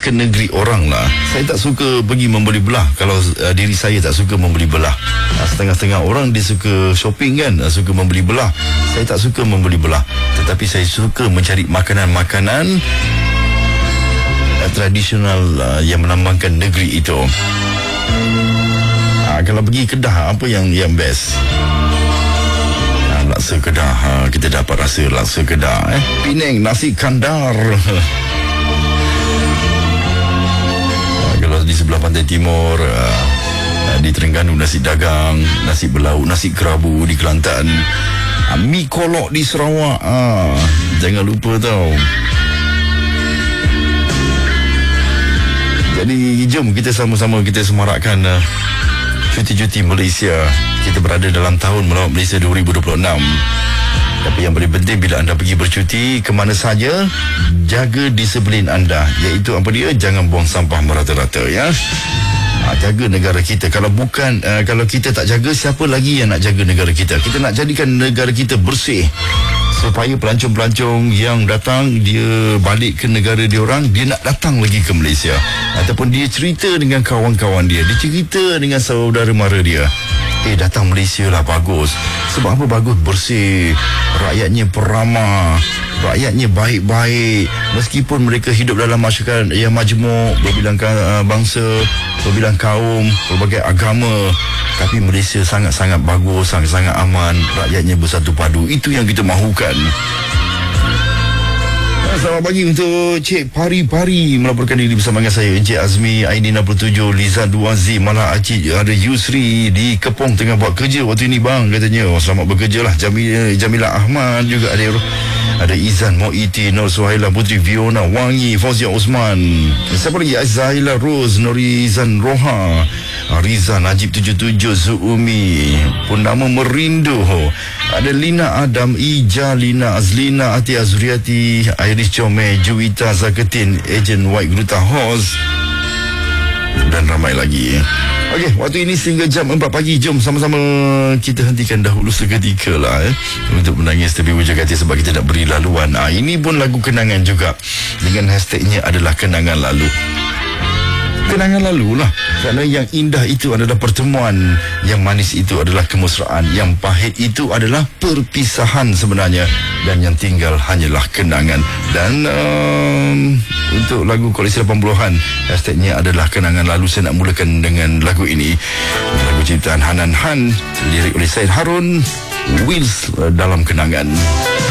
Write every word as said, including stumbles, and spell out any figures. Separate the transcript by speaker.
Speaker 1: ke negeri orang lah. Saya tak suka pergi membeli belah. Kalau uh, diri saya tak suka membeli belah. uh, Setengah-setengah orang dia suka shopping kan, uh, suka membeli belah. Saya tak suka membeli belah, tetapi saya suka mencari makanan-makanan uh, tradisional uh, yang melambangkan negeri itu. uh, Kalau pergi Kedah, apa yang yang best? Laksa Kedah, ha, kita dapat rasa laksa Kedah. eh. Penang, nasi kandar. ha, Kalau di sebelah pantai timur, ha, di Terengganu nasi dagang, nasi belauk, nasi kerabu di Kelantan, ha, mi kolok di Sarawak. ha, Jangan lupa tau. Jadi jom kita sama-sama kita semarakkan uh, cuti-cuti Malaysia. Kita berada dalam tahun melawat Malaysia dua ribu dua puluh enam. Tapi yang paling penting, bila anda pergi bercuti ke mana saja, jaga disiplin anda, iaitu apa dia? Jangan buang sampah merata-rata, ya. Ha, jaga negara kita. Kalau bukan uh, kalau kita tak jaga, siapa lagi yang nak jaga negara kita? Kita nak jadikan negara kita bersih, supaya pelancong-pelancong yang datang, dia balik ke negara dia orang, dia nak datang lagi ke Malaysia, ataupun dia cerita dengan kawan-kawan dia, dia cerita dengan saudara mara dia, eh datang Malaysia lah bagus. Sebab apa bagus? Bersih, rakyatnya peramah, rakyatnya baik-baik. Meskipun mereka hidup dalam masyarakat yang majmuk, berbilang uh, bangsa, berbilang kaum, berbagai agama, tapi Malaysia sangat-sangat bagus, sangat-sangat aman, rakyatnya bersatu padu. Itu yang kita mahukan. Selamat pagi untuk Cik Pari-Pari melaporkan diri bersama dengan saya, Encik Azmi, Aini enam puluh tujuh, Liza Duazi, malah Acik ada Yusri di Kepong tengah buat kerja waktu ini bang, katanya. Oh, selamat bekerja lah. Jamila, Jamila Ahmad juga ada. Ada Izan Moiti, Nur Suhaila Putri, Fiona Wangi, Fauzia Osman. Siapa lagi? Azahila Rose, Norizan Roha, Riza Najib tujuh tujuh, Zuumi, Purnama Merindu. Ada Lina Adam, Ija, Lina Azlina, Ati Azuriati, Iris Chome, Juwita Zaketin, Agent White Gruta Horse, dan ramai lagi. Okey, waktu ini sehingga jam empat pagi. Jom sama-sama kita hentikan dahulu seketika lah eh, untuk menangis tepi wujud hati, sebab kita nak beri laluan. ah, Ini pun lagu kenangan juga, dengan hashtagnya adalah kenangan lalu. Kenangan lalu lah. Kerana yang indah itu adalah pertemuan, yang manis itu adalah kemesraan, yang pahit itu adalah perpisahan sebenarnya, dan yang tinggal hanyalah kenangan. Dan um, untuk lagu koleksi lapan puluhan, hashtagnya adalah kenangan lalu. Saya nak mulakan dengan lagu ini, lagu ciptaan Hanan Han, lirik oleh Syed Harun, Wheels dalam Kenangan.